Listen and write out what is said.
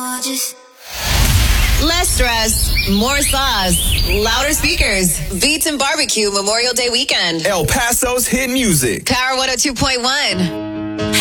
Less stress, more sauce, louder speakers. Beats and Barbecue Memorial Day weekend. El Paso's hit music. Power 102.1.